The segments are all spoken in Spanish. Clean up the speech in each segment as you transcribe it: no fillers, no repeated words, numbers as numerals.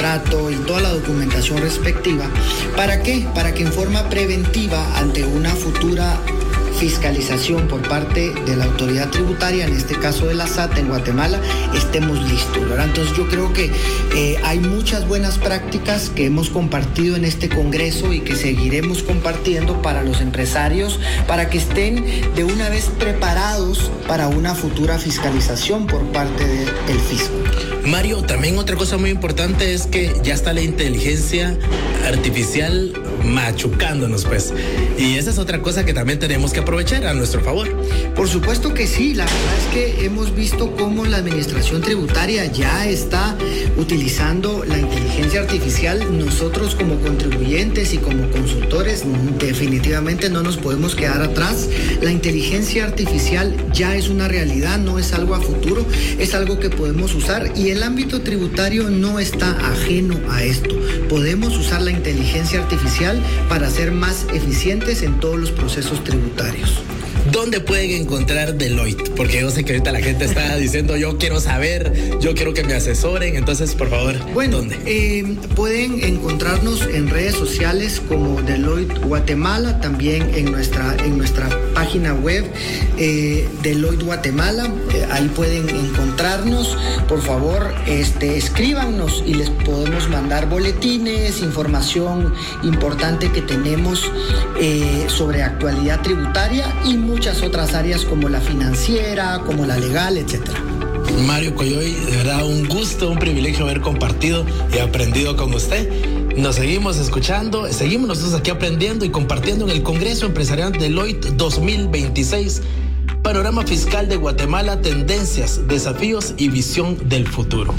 contrato y toda la documentación respectiva. ¿Para qué? Para que en forma preventiva, ante una futura fiscalización por parte de la autoridad tributaria, en este caso de la SAT en Guatemala, estemos listos, ¿verdad? Entonces yo creo que hay muchas buenas prácticas que hemos compartido en este congreso y que seguiremos compartiendo para los empresarios, para que estén de una vez preparados para una futura fiscalización por parte del fisco. Mario, también otra cosa muy importante es que ya está la inteligencia artificial machucándonos, pues. Y esa es otra cosa que también tenemos que aprovechar a nuestro favor. Por supuesto que sí, la verdad es que hemos visto cómo la administración tributaria ya está utilizando la inteligencia artificial. Nosotros como contribuyentes y como consultores definitivamente no nos podemos quedar atrás. La inteligencia artificial ya es una realidad, no es algo a futuro, es algo que podemos usar y el ámbito tributario no está ajeno a esto. Podemos usar la inteligencia artificial para ser más eficientes en todos los procesos tributarios. ¿Dónde pueden encontrar Deloitte? Porque yo sé que ahorita la gente está diciendo, yo quiero saber, yo quiero que me asesoren, entonces, por favor, bueno, ¿dónde? Pueden encontrarnos en redes sociales como Deloitte Guatemala, también en nuestra página web Deloitte Guatemala, ahí pueden encontrarnos. Por favor, escríbanos y les podemos mandar boletines, información importante que tenemos sobre actualidad tributaria y muchas otras áreas como la financiera, como la legal, etcétera. Mario Coyoy, de verdad un gusto, un privilegio haber compartido y aprendido con usted. Nos seguimos escuchando, seguimos nosotros aquí aprendiendo y compartiendo en el Congreso Empresarial Deloitte 2026. Panorama fiscal de Guatemala, tendencias, desafíos y visión del futuro.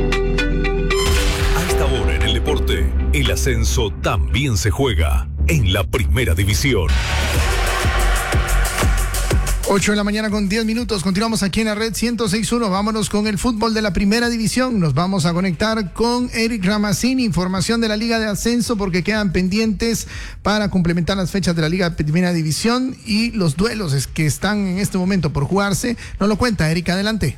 A esta hora en el deporte, el ascenso también se juega en la Primera División. 8 de la mañana con 10 minutos. Continuamos aquí en la red 106.1. Vámonos con el fútbol de la Primera División. Nos vamos a conectar con Eric Ramazzini. Información de la Liga de Ascenso porque quedan pendientes para complementar las fechas de la Liga de Primera División y los duelos que están en este momento por jugarse. Nos lo cuenta Eric, adelante.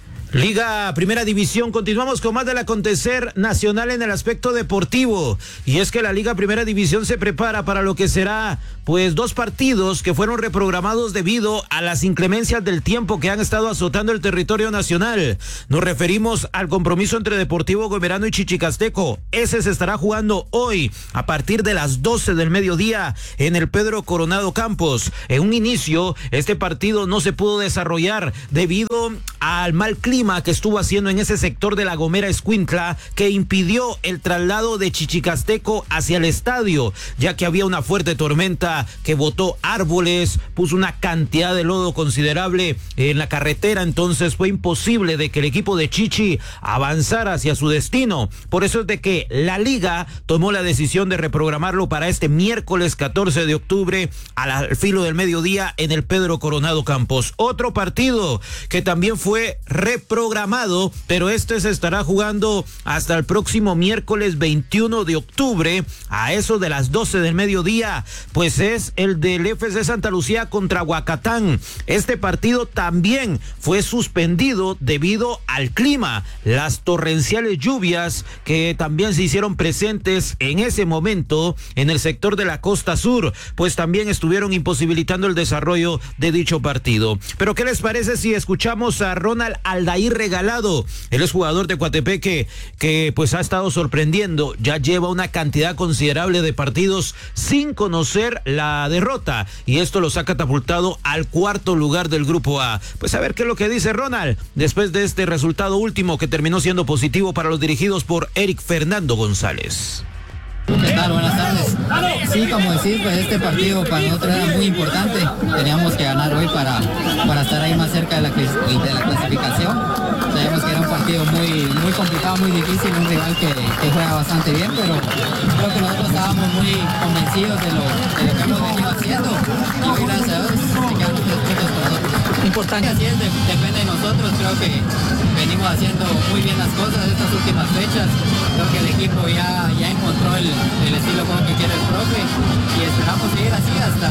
Liga Primera División, continuamos con más del acontecer nacional en el aspecto deportivo, y es que la Liga Primera División se prepara para lo que será pues 2 partidos que fueron reprogramados debido a las inclemencias del tiempo que han estado azotando el territorio nacional. Nos referimos al compromiso entre Deportivo Gomerano y Chichicasteco. Ese se estará jugando hoy a partir de las 12 del mediodía en el Pedro Coronado Campos. En un inicio, este partido no se pudo desarrollar debido al mal clima que estuvo haciendo en ese sector de La Gomera Escuintla, que impidió el traslado de Chichicasteco hacia el estadio, ya que había una fuerte tormenta que botó árboles, puso una cantidad de lodo considerable en la carretera, entonces fue imposible de que el equipo de Chichi avanzara hacia su destino. Por eso es de que la liga tomó la decisión de reprogramarlo para este miércoles 14 de octubre al filo del mediodía en el Pedro Coronado Campos. Otro partido que también fue reprogramado, pero este se estará jugando hasta el próximo miércoles 21 de octubre a eso de las 12 del mediodía, pues es el del FC Santa Lucía contra Huacatán. Este partido también fue suspendido debido al clima, las torrenciales lluvias que también se hicieron presentes en ese momento en el sector de la costa sur, pues también estuvieron imposibilitando el desarrollo de dicho partido. Pero ¿qué les parece si escuchamos a Ronald Aldair Regalado? Él es jugador de Coatepeque que pues ha estado sorprendiendo, ya lleva una cantidad considerable de partidos sin conocer la derrota y esto los ha catapultado al 4º lugar del grupo A. Pues a ver qué es lo que dice Ronald después de este resultado último que terminó siendo positivo para los dirigidos por Eric Fernando González. ¿Qué tal? Buenas tardes. Sí, como decís, pues este partido para nosotros era muy importante. Teníamos que ganar hoy para estar ahí más cerca de la clasificación. Sabíamos que era un partido muy complicado, muy difícil, un rival que juega bastante bien, pero creo que nosotros estábamos muy convencidos de lo que hemos venido haciendo y hoy, gracias a Dios, se quedan los 3 puntos con nosotros. Importante. Así es, depende de nosotros. Creo que venimos haciendo muy bien las cosas estas últimas fechas. Creo que el equipo ya encontró el estilo de juego que quiere el profe y esperamos seguir así hasta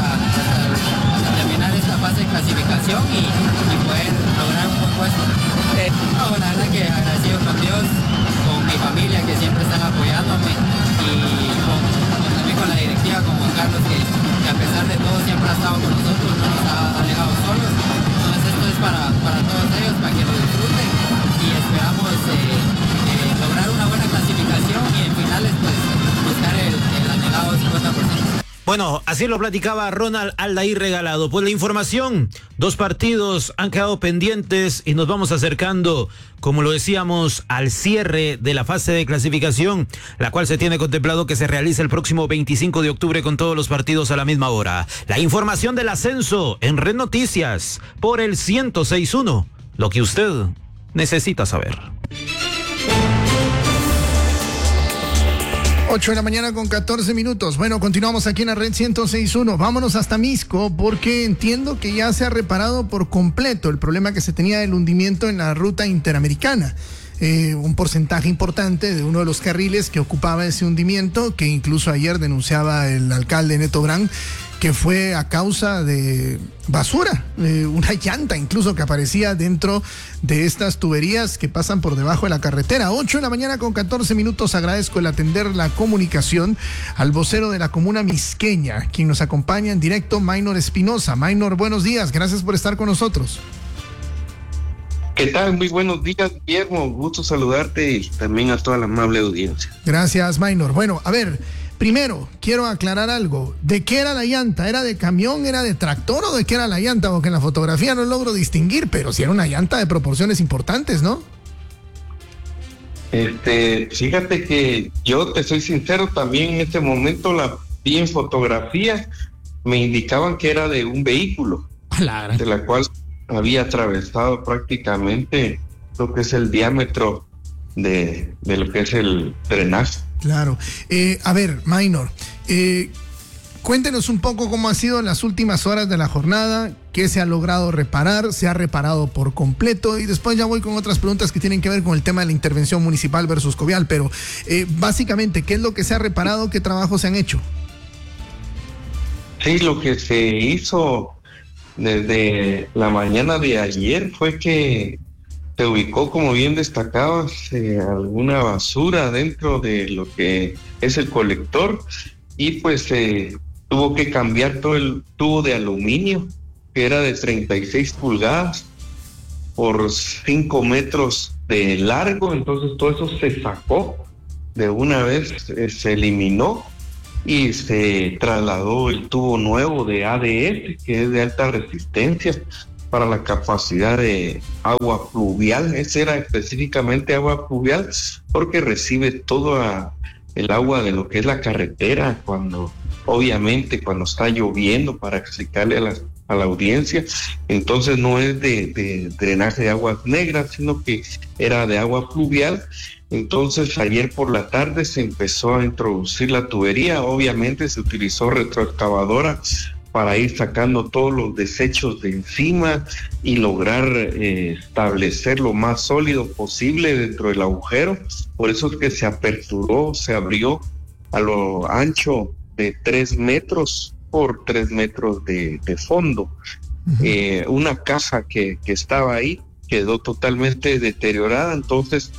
terminar esta fase de clasificación y poder lograr un buen puesto. La verdad que agradecido con Dios, con mi familia que siempre están apoyando Bueno, así lo platicaba Ronald Aldair Regalado. Pues la información, 2 partidos han quedado pendientes y nos vamos acercando, como lo decíamos, al cierre de la fase de clasificación, la cual se tiene contemplado que se realice el próximo 25 de octubre con todos los partidos a la misma hora. La información del ascenso en Red Noticias por el 106.1, lo que usted necesita saber. 8 de la mañana con 14 minutos. Bueno, continuamos aquí en la red 106.1. Vámonos hasta Misco porque entiendo que ya se ha reparado por completo el problema que se tenía del hundimiento en la ruta interamericana. Un porcentaje importante de uno de los carriles que ocupaba ese hundimiento, que incluso ayer denunciaba el alcalde Neto Brand, que fue a causa de basura, una llanta incluso que aparecía dentro de estas tuberías que pasan por debajo de la carretera. 8 de la mañana con 14 minutos. Agradezco el atender la comunicación al vocero de la comuna misqueña, quien nos acompaña en directo, Maynor Espinosa. Maynor, buenos días, gracias por estar con nosotros. ¿Qué tal? Muy buenos días, Guillermo. Gusto saludarte y también a toda la amable audiencia. Gracias, Maynor. Bueno, a ver, primero quiero aclarar algo. ¿De qué era la llanta? ¿Era de camión, era de tractor o de qué era la llanta? Porque en la fotografía no logro distinguir, pero sí era una llanta de proporciones importantes, ¿no? Fíjate que yo te soy sincero, también en este momento la vi en fotografía, me indicaban que era de un vehículo, de la cual había atravesado prácticamente lo que es el diámetro de lo que es el drenaje. Claro. A ver, Maynor, cuéntenos un poco cómo ha sido las últimas horas de la jornada, qué se ha logrado reparar, se ha reparado por completo, y después ya voy con otras preguntas que tienen que ver con el tema de la intervención municipal versus Covial, pero básicamente, ¿qué es lo que se ha reparado? ¿Qué trabajos se han hecho? Sí, lo que se hizo desde la mañana de ayer fue que se ubicó, como bien destacabas, alguna basura dentro de lo que es el colector, y pues tuvo que cambiar todo el tubo de aluminio, que era de 36 pulgadas por 5 metros de largo. Entonces todo eso se sacó de una vez, se eliminó y se trasladó el tubo nuevo de ADS, que es de alta resistencia para la capacidad de agua pluvial. Ese era específicamente agua pluvial porque recibe todo el agua de lo que es la carretera cuando está lloviendo, para explicarle a la audiencia. Entonces no es de drenaje de aguas negras, sino que era de agua pluvial. Entonces ayer por la tarde se empezó a introducir la tubería. Obviamente se utilizó retroexcavadora para ir sacando todos los desechos de encima y lograr establecer lo más sólido posible dentro del agujero. Por eso es que se abrió a lo ancho de 3 metros por 3 metros de fondo. Una caja que estaba ahí quedó totalmente deteriorada, entonces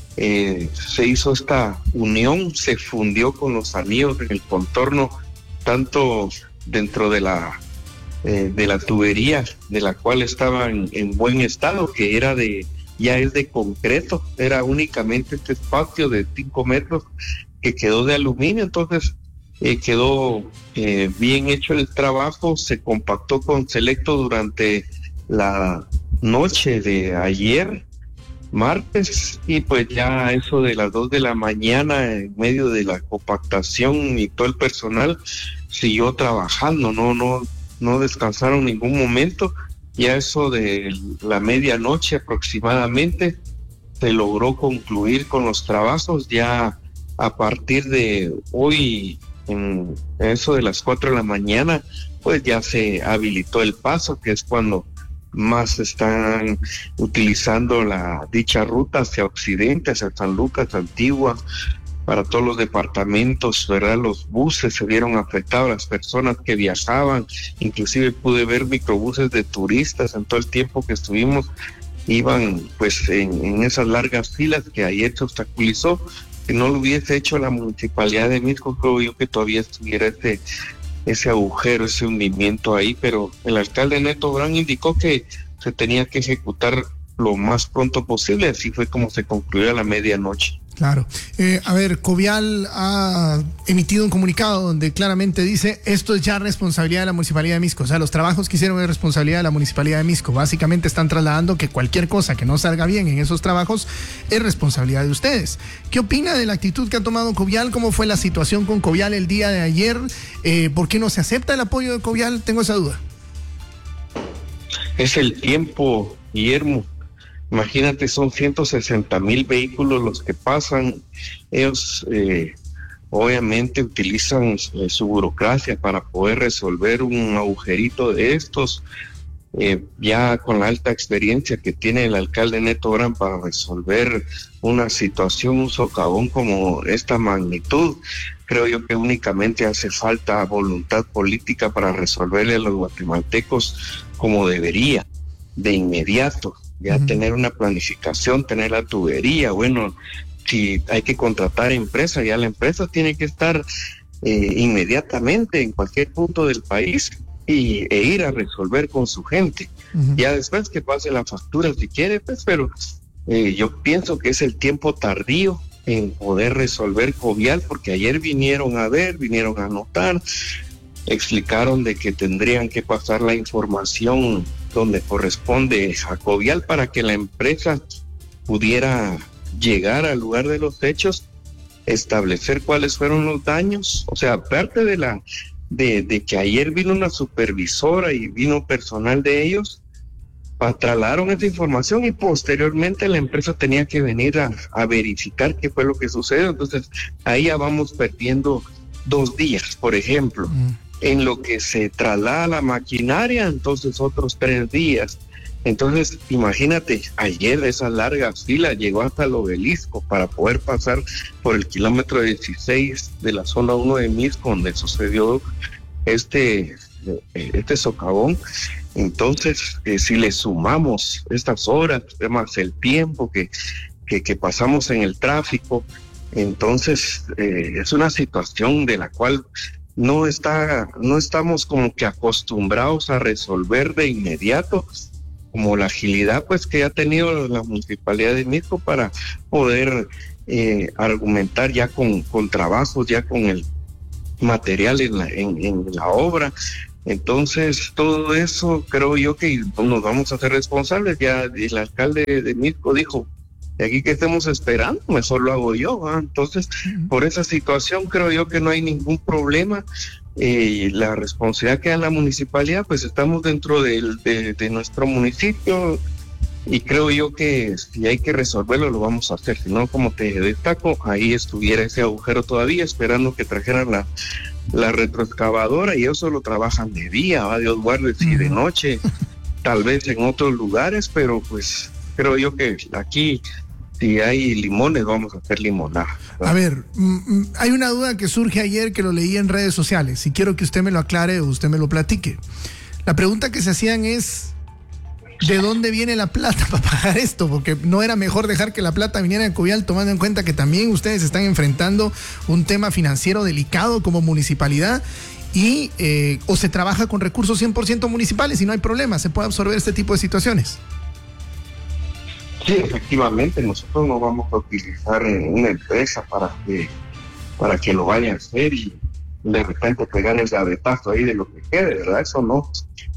se hizo esta unión, se fundió con los anillos en el contorno, tanto dentro de la tubería, de la cual estaba en buen estado, que ya es de concreto, era únicamente este espacio de 5 metros que quedó de aluminio. Entonces quedó bien hecho el trabajo, se compactó con Selecto durante la noche de ayer, martes, y pues ya eso de las 2 de la mañana, en medio de la compactación, y todo el personal siguió trabajando, no descansaron en ningún momento. Ya eso de la medianoche aproximadamente se logró concluir con los trabajos. Ya a partir de hoy, en eso de las 4 de la mañana, pues ya se habilitó el paso, que es cuando más están utilizando dicha ruta hacia occidente, hacia San Lucas, Antigua, para todos los departamentos, ¿verdad? Los buses se vieron afectados, las personas que viajaban, inclusive pude ver microbuses de turistas en todo el tiempo que estuvimos, iban pues en esas largas filas que ayer se obstaculizó. Si no lo hubiese hecho la municipalidad de Misco, creo yo que todavía estuviera ese agujero, ese hundimiento ahí, pero el alcalde Neto Brand indicó que se tenía que ejecutar lo más pronto posible. Así fue como se concluyó a la medianoche. Claro. A ver, Covial ha emitido un comunicado donde claramente dice esto es ya responsabilidad de la Municipalidad de Misco. O sea, los trabajos que hicieron es responsabilidad de la Municipalidad de Misco. Básicamente están trasladando que cualquier cosa que no salga bien en esos trabajos es responsabilidad de ustedes. ¿Qué opina de la actitud que ha tomado Covial? ¿Cómo fue la situación con Covial el día de ayer? ¿Por qué no se acepta el apoyo de Covial? Tengo esa duda. Es el tiempo, Guillermo. Imagínate, son 160,000 vehículos los que pasan. Ellos obviamente utilizan su burocracia para poder resolver un agujerito de estos. Ya con la alta experiencia que tiene el alcalde Neto Brand para resolver una situación, un socavón como esta magnitud, creo yo que únicamente hace falta voluntad política para resolverle a los guatemaltecos como debería, de inmediato. Ya tener una planificación, tener la tubería, bueno, si hay que contratar empresa, ya la empresa tiene que estar inmediatamente en cualquier punto del país e ir a resolver con su gente. Ya después que pase la factura si quiere, pues, pero yo pienso que es el tiempo tardío en poder resolver Covial, porque ayer vinieron a ver, vinieron a anotar, explicaron de que tendrían que pasar la información donde corresponde a Covial para que la empresa pudiera llegar al lugar de los hechos, establecer cuáles fueron los daños. O sea, aparte de que ayer vino una supervisora y vino personal de ellos, trasladaron esa información y posteriormente la empresa tenía que venir a verificar qué fue lo que sucedió. Entonces ahí ya vamos perdiendo 2 días, por ejemplo. En lo que se traslada la maquinaria, entonces otros 3 días. Entonces, imagínate, ayer esa larga fila llegó hasta el obelisco para poder pasar por el kilómetro 16 de la zona 1 de Misco, donde sucedió este socavón. Entonces, si le sumamos estas horas, más el tiempo que pasamos en el tráfico, entonces es una situación de la cual no estamos como que acostumbrados a resolver de inmediato, como la agilidad pues que ha tenido la Municipalidad de Misco para poder argumentar ya con trabajos, ya con el material en la obra. Entonces todo eso creo yo que nos vamos a hacer responsables. Ya el alcalde de Misco dijo, de aquí que estemos esperando, mejor lo hago yo, ¿eh? Entonces, por esa situación creo yo que no hay ningún problema. La responsabilidad que da la municipalidad, pues estamos dentro de nuestro municipio y creo yo que si hay que resolverlo lo vamos a hacer. Si no, como te destaco, ahí estuviera ese agujero todavía esperando que trajeran la retroexcavadora, y eso lo trabajan de día, ¿va? Dios guarde, y de noche, tal vez en otros lugares, pero pues creo yo que aquí, si hay limones, vamos a hacer limonada. A ver, hay una duda que surge ayer que lo leí en redes sociales y quiero que usted me lo aclare o usted me lo platique. La pregunta que se hacían es, ¿de dónde viene la plata para pagar esto? Porque no era mejor dejar que la plata viniera de Covial, tomando en cuenta que también ustedes están enfrentando un tema financiero delicado como municipalidad y o se trabaja con recursos 100% municipales y no hay problema, se puede absorber este tipo de situaciones. Sí, efectivamente, nosotros no vamos a utilizar una empresa para que lo vaya a hacer y de repente pegar el gavetazo ahí de lo que quede, ¿verdad? Eso no.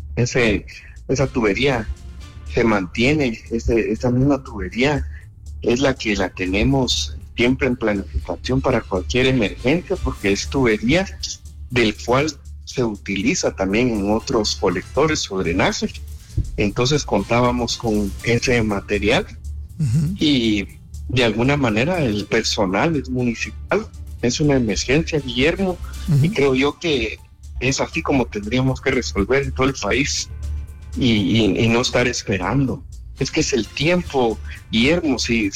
Esa tubería se mantiene, esa misma tubería es la que la tenemos siempre en planificación para cualquier emergencia, porque es tubería del cual se utiliza también en otros colectores o drenajes. Entonces contábamos con ese material y de alguna manera el personal es municipal, es una emergencia, Guillermo, y creo yo que es así como tendríamos que resolver en todo el país y no estar esperando. Es que es el tiempo, Guillermo. Si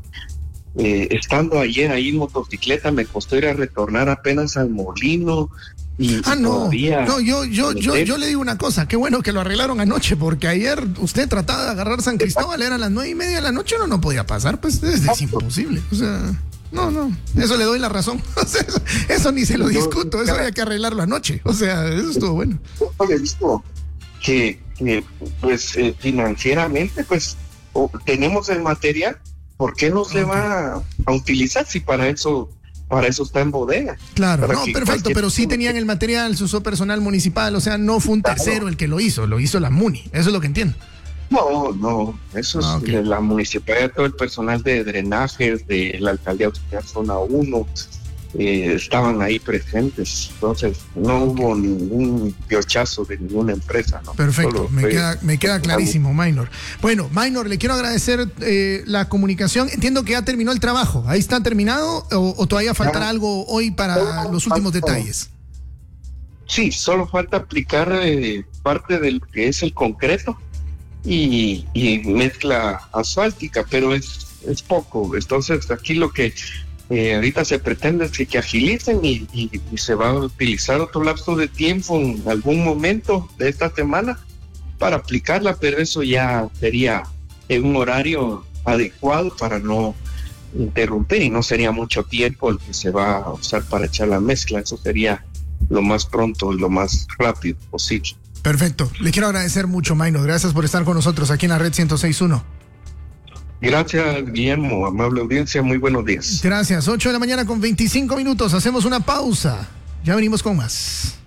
estando ayer ahí en motocicleta me costó ir a retornar apenas al molino. No, yo le digo una cosa, qué bueno que lo arreglaron anoche, porque ayer usted trataba de agarrar San Cristóbal, eran las 9:30 de la noche, no podía pasar, pues es imposible, o sea, no, eso le doy la razón, o sea, eso ni se lo discuto, eso había que arreglarlo anoche, o sea, eso estuvo bueno. He visto que pues financieramente pues tenemos el material, ¿por qué no se va a utilizar si para eso está en bodega. Claro, no, perfecto, pero sí tenían el material, su uso personal municipal, o sea, no fue un tercero el que lo hizo la MUNI, eso es lo que entiendo. No, eso es de la municipalidad, todo el personal de drenajes de la alcaldía auxiliar zona 1 estaban ahí presentes, entonces no hubo ningún piochazo de ninguna empresa, ¿no? Perfecto, me queda clarísimo, Maynor. Bueno, Maynor, le quiero agradecer la comunicación, entiendo que ya terminó el trabajo, ¿ahí está terminado o todavía faltará algo hoy para los últimos detalles? Sí, solo falta aplicar parte de lo que es el concreto y mezcla asfáltica, pero es poco. Entonces aquí lo que ahorita se pretende es que agilicen y se va a utilizar otro lapso de tiempo en algún momento de esta semana para aplicarla, pero eso ya sería en un horario adecuado para no interrumpir y no sería mucho tiempo el que se va a usar para echar la mezcla. Eso sería lo más pronto y lo más rápido posible. Perfecto. Le quiero agradecer mucho, Maynor. Gracias por estar con nosotros aquí en la Red 106.1. Gracias, Guillermo. Amable audiencia. Muy buenos días. Gracias. 8 de la mañana con 25 minutos. Hacemos una pausa. Ya venimos con más.